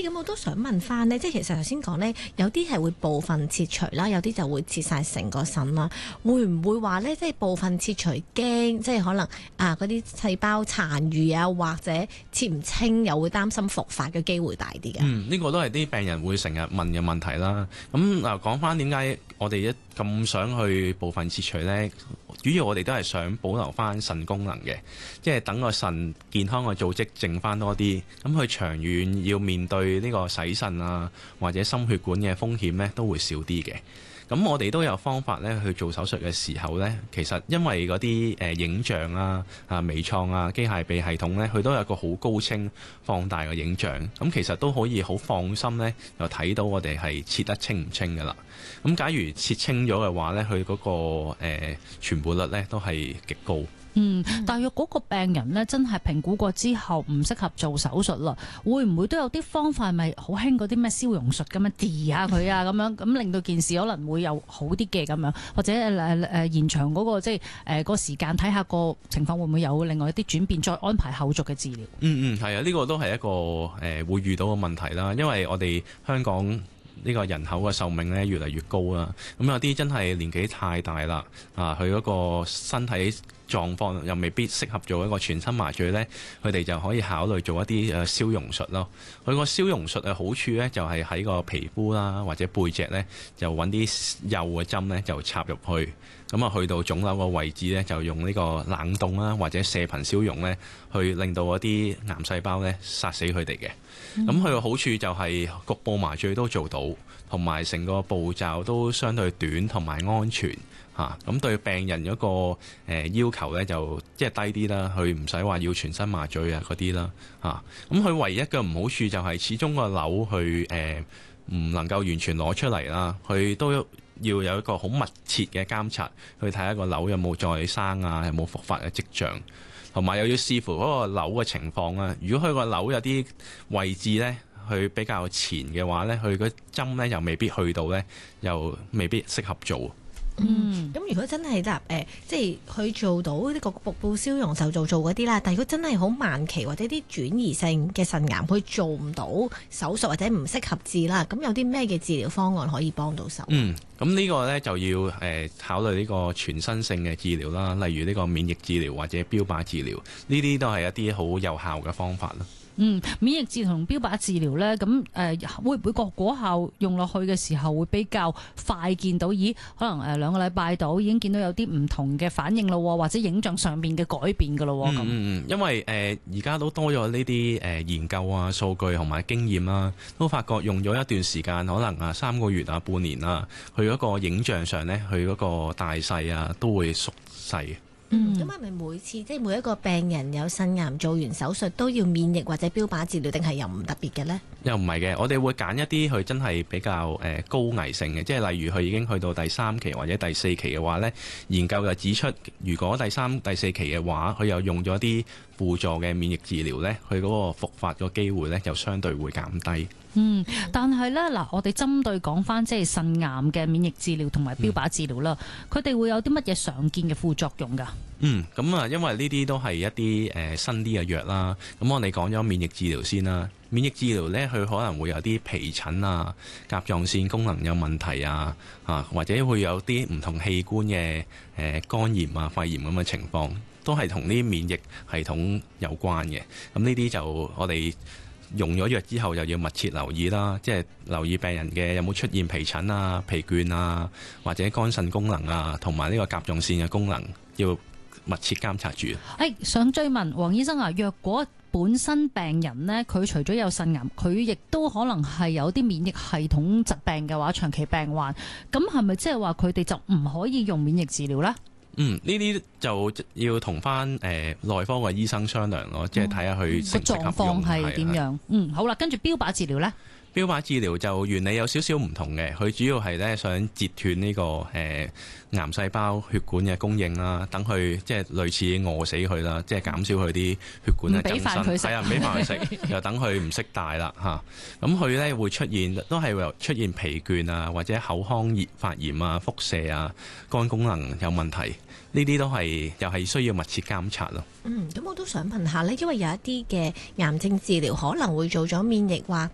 咁我都想問翻呢，即係其實頭先講呢，有啲係會部分切除啦，有啲就會切晒成個腎啦。會唔會話呢？即係部分切除驚，即係可能嗰啲細胞殘餘啊，或者切唔清，又會擔心復發嘅機會大啲嘅？ 呢個都係啲病人會成日問嘅問題啦。咁嗱，講翻點解我哋咁想去部分切除呢？主要我哋都係想保留翻腎功能嘅，即係等個腎健康嘅組織剩翻多啲，咁佢長遠要面對呢個洗腎啊或者心血管嘅風險呢都會少啲嘅。咁我哋都有方法咧去做手術嘅時候咧，其實因為嗰啲影像啊、微創啊、機械臂系統咧，佢都有個好高清放大嘅影像，咁其實都可以好放心咧，就睇到我哋係切得清唔清㗎啦。咁假如切清咗嘅話咧，佢嗰個存活率咧都係極高。 但若嗰個病人呢，真係評估過之後唔適合做手術啦，會唔會都有啲方法？係咪好興嗰啲咩消融術咁樣調下佢啊，咁樣咁令到件事可能會有好啲嘅咁樣，或者延長嗰個即係個時間，睇下個情況會唔會有另外一啲轉變，再安排後續嘅治療。 係啊，呢個都係一個會遇到嘅問題啦，因為我哋香港呢個人口嘅壽命咧越嚟越高啦，咁有啲真係年紀太大啦，佢嗰個身體狀況又未必適合做一個全身麻醉呢，佢哋就可以考慮做一啲消融術咯。佢個消融術嘅好處呢，就係喺個皮膚啦或者背脊呢，就揾啲幼嘅針呢，就插入去，咁啊去到腫瘤個位置呢，就用呢個冷凍啦或者射頻消融呢，去令到嗰啲癌細胞呢殺死佢哋嘅。咁佢個好處就係局部麻醉都做到，同埋成個步驟都相對短同埋安全。咁對病人嗰個要求咧就即係低啲啦，佢唔使話要全身麻醉啊嗰啲啦。咁佢唯一嘅唔好處就係始終個瘤佢唔能夠完全攞出嚟啦，佢都要有一個好密切嘅監察，去睇下個瘤有冇再生啊，有冇復發嘅跡象，同埋又要視乎嗰個瘤嘅情況啊。如果佢個瘤有啲位置咧，佢比較前嘅話咧，佢個針咧又未必去到咧，又未必適合做。 咁如果真係即係佢做到呢個局部消融就做嗰啲啦，但係如果真係好晚期或者啲轉移性嘅腎癌，佢做唔到手術或者唔適合治啦，咁有啲咩嘅治療方案可以幫到手？ 咁呢個呢，就要考慮呢個全身性嘅治療啦，例如呢個免疫治療或者標靶治療，呢啲都係一啲好有效嘅方法啦。 免疫治療同標靶治療呢，咁會唔會個果效用落去嘅時候會比較快見到？咦，可能2個禮拜到已經見到有啲唔同嘅反應咯，或者影像上面嘅改變噶咯。 因為而家都多咗呢啲研究啊、數據同埋經驗啦，都發覺用咗一段時間，可能3個月啊、半年啊，佢嗰個影像上呢，佢嗰個大細啊都會縮細。 咁係咪每次即係每一個病人有腎癌做完手術都要免疫或者標靶治療，定係又唔特別嘅呢？ 又唔係嘅，我哋會揀一啲佢真係比較高危性嘅，即係例如佢已經去到第3期或者第4期嘅話呢，研究就指出，如果第3、第4期嘅話，佢又用咗啲輔助嘅免疫治療呢，佢嗰個復發個機會呢，就相對會減低。 但係呢，嗱，我哋針對講翻即係腎癌嘅免疫治療同埋標靶治療啦，佢哋會有啲乜嘢常見嘅副作用㗎？ 因為呢啲都係一啲新啲嘅藥啦。咁我哋講咗免疫治療先啦。免疫治療呢，佢可能會有啲皮疹啊、甲狀腺功能有問題啊，或者會有啲唔同器官嘅肝炎啊、肺炎咁嘅情況，都係同啲免疫系統有關嘅。咁呢啲就我哋用咗藥之後，又要密切留意啦，即係留意病人嘅有冇出現皮疹啊、疲倦啊，或者肝腎功能啊，同埋呢個甲狀腺嘅功能要密切監察住。 想追問黃醫生啊，若果本身病人呢，佢除咗有腎癌，佢亦都可能係有啲免疫系統疾病嘅話，長期病患，咁係咪即係話佢哋就唔可以用免疫治療呢？ 呢啲就要同翻內科嘅醫生商量咯，即係睇下佢適唔適合用。個狀況係點樣？好啦，跟住標靶治療呢？ 標靶治療就原理有少少唔同嘅，佢主要係咧想截斷呢個癌細胞血管嘅供應啦，等佢即係類似餓死佢啦，即係減少佢啲血管嘅增生。唔俾飯佢食，又等佢唔識大啦嚇。咁佢咧會出現都係出現疲倦啊，或者口腔發炎啊、腹瀉啊、肝功能有問題。呢啲都係又係需要密切監察咯。 咁我都想問下呢，因為有一啲嘅癌症治療可能會做咗免疫或